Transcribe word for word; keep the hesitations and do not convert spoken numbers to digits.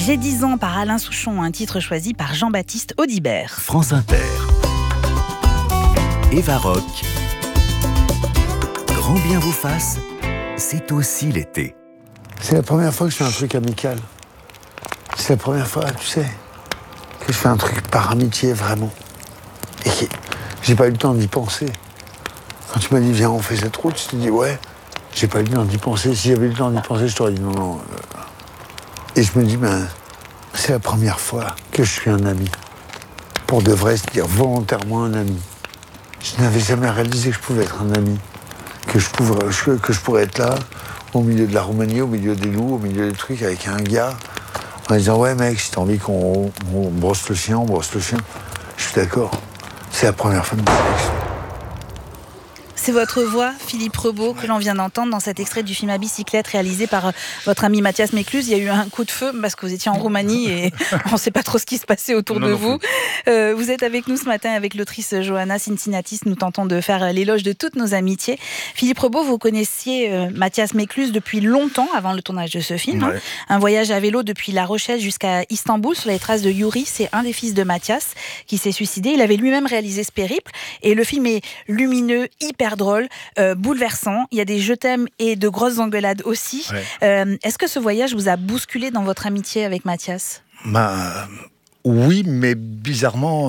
J'ai dix ans par Alain Souchon, un titre choisi par Jean-Baptiste Audibert. France Inter. Eva Rock. Grand bien vous fasse, c'est aussi l'été. C'est la première fois que je fais un truc amical. C'est la première fois, tu sais, que je fais un truc par amitié, vraiment. Et que j'ai pas eu le temps d'y penser. Quand tu m'as dit, viens, on fait cette route, je t'ai dit, ouais, j'ai pas eu le temps d'y penser. Si j'avais eu le temps d'y penser, je t'aurais dit non, non. Et je me dis, ben, c'est la première fois que je suis un ami. Pour de vrai, c'est-à-dire volontairement un ami. Je n'avais jamais réalisé que je pouvais être un ami. Que je, pouvais, que je pourrais être là, au milieu de la Roumanie, au milieu des loups, au milieu des trucs, avec un gars, en disant, ouais mec, si t'as envie qu'on on brosse le chien, on brosse le chien. Je suis d'accord. C'est la première fois de ma sélection. C'est votre voix, Philippe Rebaud, que l'on vient d'entendre dans cet extrait du film à bicyclette réalisé par votre ami Mathias Mécluse. Il y a eu un coup de feu parce que vous étiez en Roumanie et on ne sait pas trop ce qui se passait autour non, de non vous. Euh, vous êtes avec nous ce matin avec l'autrice Johanna Cincinnatis. Nous tentons de faire l'éloge de toutes nos amitiés. Philippe Rebaud, vous connaissiez euh, Mathias Mécluse depuis longtemps avant le tournage de ce film. Ouais. Hein. Un voyage à vélo depuis La Rochelle jusqu'à Istanbul sur les traces de Yuri. C'est un des fils de Mathias qui s'est suicidé. Il avait lui-même réalisé ce périple et le film est lumineux, hyper drôle, euh, bouleversant. Il y a des je t'aime et de grosses engueulades aussi. Ouais. Euh, est-ce que ce voyage vous a bousculé dans votre amitié avec Mathias ? Bah, oui, mais bizarrement,